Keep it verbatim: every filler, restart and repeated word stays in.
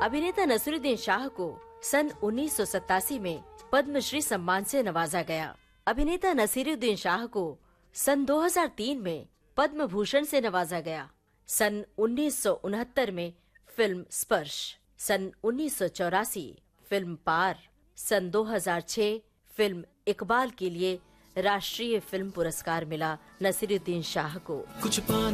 अभिनेता नसीरुद्दीन शाह को सन उन्नीस सौ सतासी में पद्मश्री सम्मान से नवाजा गया। अभिनेता नसीरुद्दीन शाह को सन दो हज़ार तीन में पद्म भूषण से नवाजा गया। सन उन्नीस सौ उनहत्तर में फिल्म स्पर्श, सन उन्नीस सौ चौरासी फिल्म पार, सन दो हज़ार छह फिल्म इकबाल के लिए राष्ट्रीय फिल्म पुरस्कार मिला नसीरुद्दीन शाह को। कुछ